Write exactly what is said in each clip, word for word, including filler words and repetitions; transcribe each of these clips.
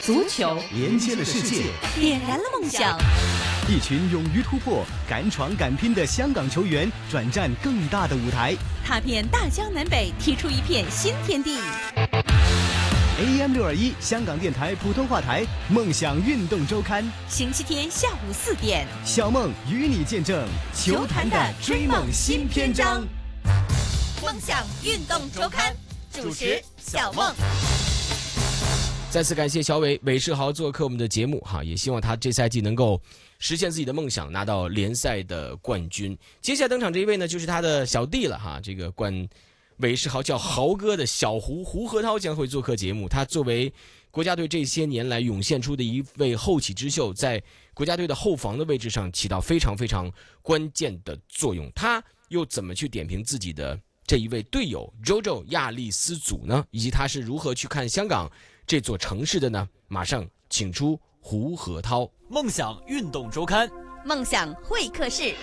足球连接了世界， 点燃了梦想。 一群勇于突破、敢闯敢拼的香港球员转战更大的舞台， 踏遍大江南北，踢出一片新天地。 A M 六二一香港电台普通话台《梦想运动周刊》， 星期天下午四点， 小梦与你见证球坛的追梦新篇章。 梦想运动周刊主持小梦。 再次感谢小伟韦世豪做客我们的节目哈，也希望他这赛季能够实现自己的梦想，拿到联赛的冠军。接下来登场这一位呢，就是他的小弟了哈，这个冠韦世豪叫豪哥的小胡胡河涛将会做客节目。他作为国家队这些年来涌现出的一位后起之秀，在国家队的后防的位置上起到非常非常关键的作用。他又怎么去点评自己的这一位队友 JoJo 亚利斯祖呢？以及他是如何去看香港这座城市的呢？马上请出胡河涛。 梦想运动周刊， 梦想会客室。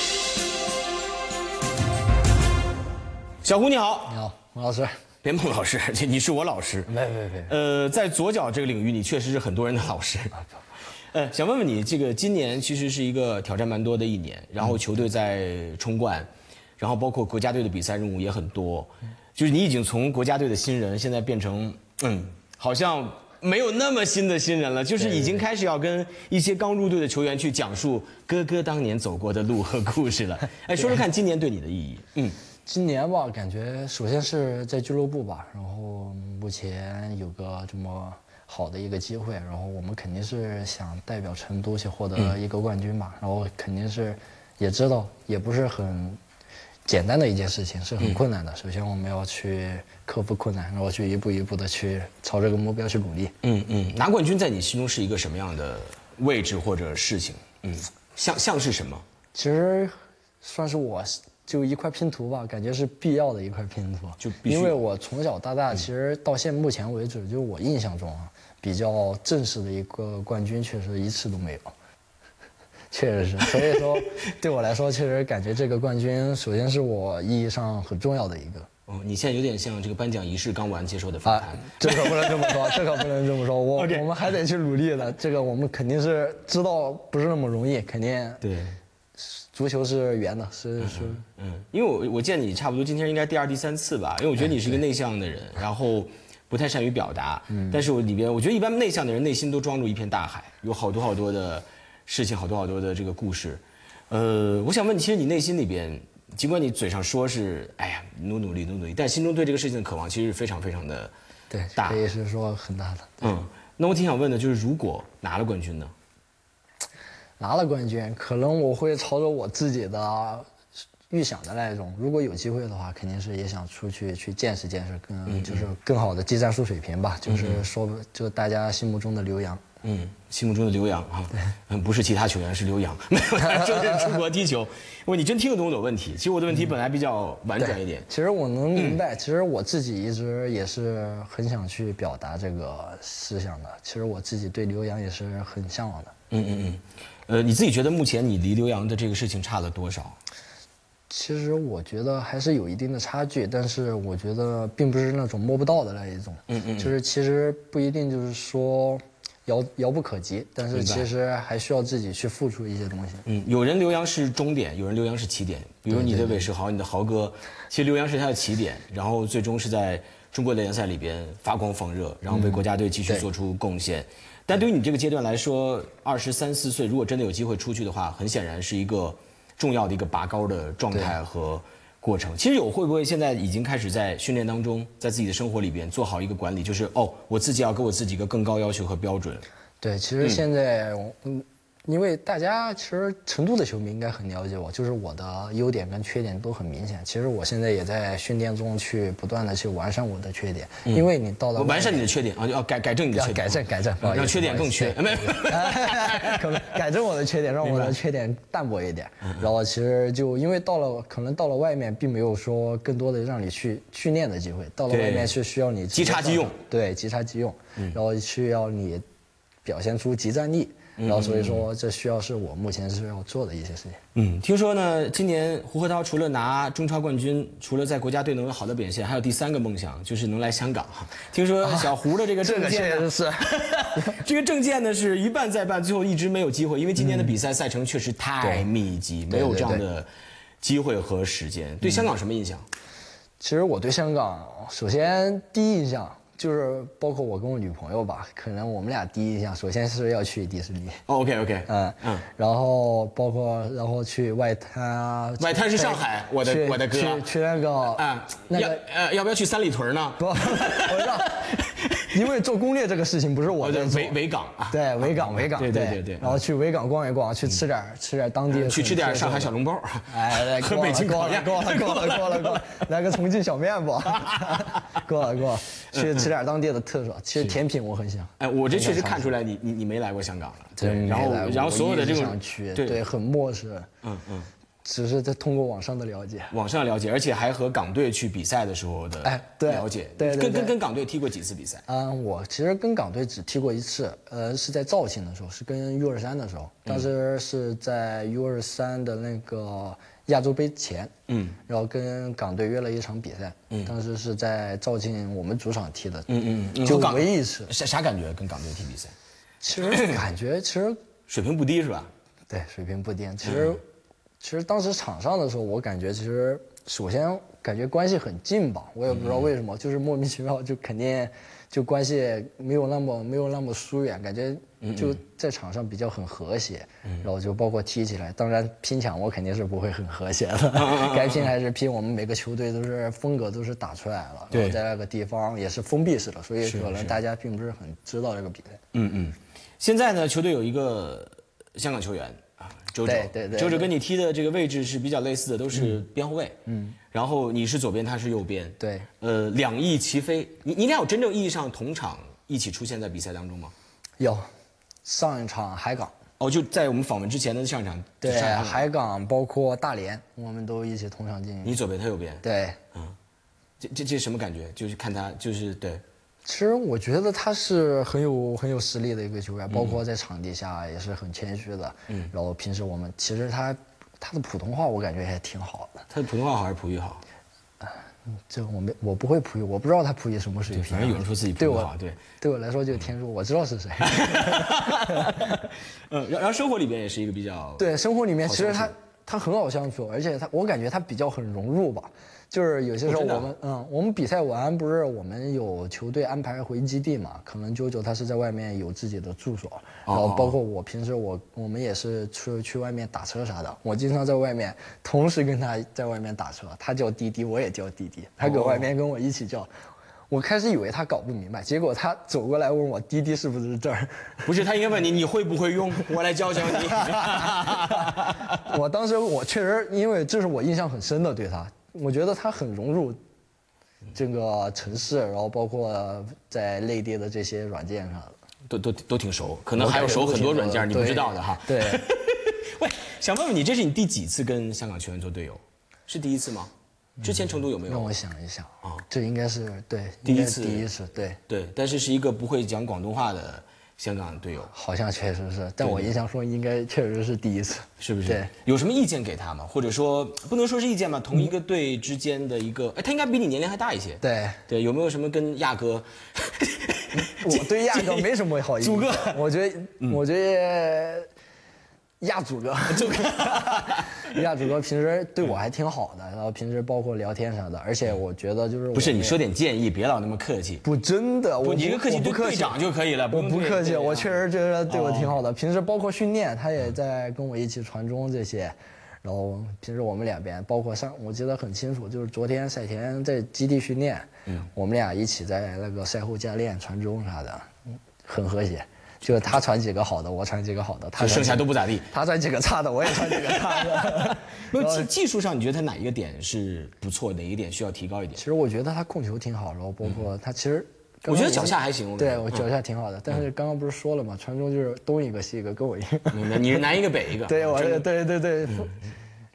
小胡你好。 你好，孟老师。 别孟老师，你是我老师。 没没没。 呃，在左脚这个领域，你确实是很多人的老师。呃，想问问你，这个今年其实是一个挑战蛮多的一年，然后球队在冲冠，然后包括国家队的比赛任务也很多，就是你已经从国家队的新人，现在变成嗯，好像没有那么新的新人了，就是已经开始要跟一些刚入队的球员去讲述哥哥当年走过的路和故事了。哎，说说看今年对你的意义。嗯。 今年吧，感觉首先是在俱乐部吧，然后目前有个这么好的一个机会，然后我们肯定是想代表成都去获得一个冠军吧，嗯、然后肯定是也知道也不是很简单的一件事情，是很困难的。嗯、首先我们要去克服困难，然后去一步一步的去朝这个目标去努力。 嗯嗯，拿冠军在你心中是一个什么样的位置或者事情？嗯，像像是什么？ 其实算是我。就一块拼图吧，感觉是必要的一块拼图。 就因为我从小到大，其实到现目前为止，就我印象中啊，比较正式的一个冠军，确实一次都没有。确实是，所以说对我来说，确实感觉这个冠军，首先是我意义上很重要的一个。 哦，你现在有点像这个颁奖仪式刚完接受的访谈、啊， 这可不能这么说，这可不能这么说。我、okay. 我们还得去努力的，这个我们肯定是知道不是那么容易，肯定对。 足球是圆的，是是， 嗯，因为我我见你差不多今天应该第二第三次吧，因为我觉得你是一个内向的人，然后不太善于表达，嗯，但是我里边我觉得一般内向的人内心都装住一片大海，有好多好多的事情，好多好多的这个故事，呃，我想问你，其实你内心里边，尽管你嘴上说是哎呀努努力努努力，但心中对这个事情的渴望其实是非常非常的大， 对，可以是说很大的， 嗯，那我挺想问的就是，如果拿了冠军呢？ 拿了冠军，可能我会朝着我自己的预想的那一种。如果有机会的话，肯定是也想出去去见识见识，更、嗯、就是更好的技战术水平吧。嗯、就是说，就大家心目中的刘洋。 嗯，心目中的刘洋啊，嗯，不是其他球员，是刘洋，没有，就是出国踢球。喂，你真听得懂我的问题？其实我的问题本来比较婉转一点。 其实我能明白，嗯、其实我自己一直也是很想去表达这个思想的。其实我自己对刘洋也是很向往的。 嗯嗯嗯。呃，你自己觉得目前你离刘洋的这个事情差了多少？ 其实我觉得还是有一定的差距，但是我觉得并不是那种摸不到的那一种。嗯嗯。就是其实不一定就是说遥遥不可及，但是其实还需要自己去付出一些东西。 嗯，有人刘洋是终点，有人刘洋是起点。比如你的韦世豪，你的豪哥，其实刘洋是他的起点，然后最终是在中国的联赛里边发光放热，然后为国家队继续做出贡献。嗯，但对于你这个阶段来说，二十三四岁，如果真的有机会出去的话，很显然是一个重要的一个拔高的状态和过程。其实有会不会现在已经开始在训练当中，在自己的生活里边做好一个管理，就是哦，我自己要给我自己一个更高要求和标准。 对，其实现在嗯。因为大家其实成都的球迷应该很了解我，就是我的优点跟缺点都很明显。其实我现在也在训练中去不断的去完善我的缺点，嗯、因为你到了完善你的缺点啊，要改改正你的缺点， 改正改正， 让缺点更缺，没有， 可能改正我的缺点，让我的缺点淡薄一点。然后其实就因为到了可能到了外面，并没有说更多的让你去训练的机会，到了外面是需要你即插即用， 对，即插即用，嗯、然后需要你表现出即战力。 然后所以说这需要是我目前是要做的一些事情。 嗯，听说呢，今年胡鹤涛除了拿中超冠军，除了在国家队能有好的表现，还有第三个梦想就是能来香港哈。听说小胡的这个证件呢， 这个确实是， 这个证件呢是一办再办，最后一直没有机会，因为今年的比赛赛程确实太密集，没有这样的机会和时间。对香港什么印象？ 其实我对香港，首先第一印象。就是包括我跟我女朋友吧，可能我们俩第一印象，首先是要去迪士尼。 OK OK， 嗯嗯，然后包括然后去外滩啊， 外滩是上海，我的我的哥， 去去那个啊， 那个要呃要不要去三里屯呢？ 不，我知道，因为做攻略这个事情不是我在做， 维维港啊， 对维港维港， 对对对对， 然后去维港逛一逛，去吃点吃点当地的， 去吃点上海小笼包， 哎， 喝北京烤鸭， 过了过了过了过了，来个重庆小面不？过了过了，去吃点当地的特色。其实甜品我很想。 哎，我这确实看出来你你你没来过香港了。 对， 然后然后所有的这种对对很陌生。嗯嗯。只是在通过网上的了解， 网上了解，而且还和港队去比赛的时候的哎对了解。 对对。 跟跟跟港队踢过几次比赛？ 嗯，我其实跟港队只踢过一次，呃，是在肇庆的时候，是跟 U 二三的时候，当时是在 U 二三的那个亚洲杯前，嗯，然后跟港队约了一场比赛，嗯，当时是在肇庆我们主场踢的， 嗯嗯， 就唯一一次。 啥啥感觉？跟港队踢比赛？ 其实感觉其实水平不低是吧？ 对，水平不低。其实、嗯、其实当时场上的时候，我感觉其实首先感觉关系很近吧，我也不知道为什么，嗯、就是莫名其妙就肯定就关系没有那么没有那么疏远，感觉就在场上比较很和谐，嗯、然后就包括踢起来，当然拼抢我肯定是不会很和谐的，嗯、该拼还是拼，我们每个球队都是风格都是打出来了，然后在那个地方也是封闭式的，所以可能大家并不是很知道这个比赛。 嗯嗯，现在呢，球队有一个香港球员。周周， 对对对， 周周跟你踢的这个位置是比较类似的，都是边后卫。嗯，然后你是左边，他是右边。 对， 呃，两翼齐飞。你你俩有真正意义上同场一起出现在比赛当中吗？ 有，上一场海港。 哦，就在我们访问之前的上一场。 对，海港包括大连，我们都一起同场进行。 你左边，他右边。 对， 嗯，这这这什么感觉？就是看他，就是对。 其实我觉得他是很有很有实力的一个球员，包括在场地下也是很谦虚的。嗯，然后平时我们其实他他的普通话我感觉也挺好的。 他的普通话好还是普语好？ 啊，这我没我不会普语，我不知道他普语什么水平。 反正有人说自己普语好，对对我来说就是天助，我知道是谁。 嗯，然后生活里边也是一个比较对生活里面其实他他很好相处，而且他我感觉他比较很融入吧。就是有些时候我们、哦、嗯，我们比赛完不是我们有球队安排回基地嘛？可能九九他是在外面有自己的住所，然后包括我平时我我们也是去去外面打车啥的，我经常在外面同时跟他在外面打车，他叫滴滴，我也叫滴滴，他搁外面跟我一起叫。我开始以为他搞不明白，结果他走过来问我滴滴是不是这儿？ 不是，他应该问你你会不会用，我来教教你。 我当时我确实，因为这是我印象很深的对他。我觉得他很融入这个城市，然后包括在内地的这些软件上， 都都都挺熟，可能还有熟很多软件你不知道的哈。 对， 喂，想问问你，这是你第几次跟香港球员做队友？是第一次吗？之前成都有没有？ 让我想一想啊，这应该是对第一次， 第一次，对对，但是是一个不会讲广东话的香港队友， 好像确实是，但我印象中应该确实是第一次， 是不是？ 对， 有什么意见给他吗？或者说不能说是意见吧，同一个队之间的一个，哎，他应该比你年龄还大一些。 对对，有没有什么跟亚哥？ 我对亚哥没什么好意思。 祖哥， 我觉得，我觉得亚祖哥， 祖哥， 亚祖哥平时对我还挺好的，然后平时包括聊天啥的，而且我觉得就是不是你说点建议，别老那么客气。 不，真的，我你一个客气对队长就可以了， 我不客气，我确实觉得对我挺好的。平时包括训练，他也在跟我一起传中这些，然后平时我们两边包括上，我记得很清楚，就是昨天赛前在基地训练，嗯，我们俩一起在那个赛后加练传中啥的，很和谐。就是他传几个好的，我传几个好的，他剩下都不咋地。 他传几个差的，我也传几个差的。 那技技术上，你觉得他哪一个点是不错，哪一个点需要提高一点？ 其实我觉得他控球挺好，然后包括他其实， 我觉得脚下还行。 对我脚下挺好的，但是刚刚不是说了吗？传中就是东一个西一个，跟我一个。 明白，你是南一个北一个。 对，我对对对。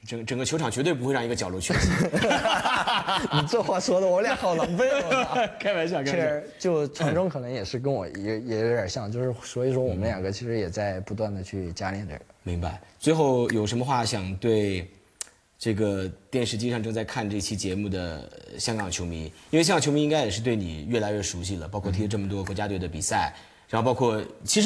整整个球场绝对不会让一个角落缺席。 你这话说的我俩好狼狈哦。 开玩笑， 其实就传中可能也是跟我也也有点像，就是所以说我们两个其实也在不断的去加练这个。 明白。最后有什么话想对这个电视机上正在看这期节目的香港球迷？因为香港球迷应该也是对你越来越熟悉了，包括踢了这么多国家队的比赛，然后包括其实。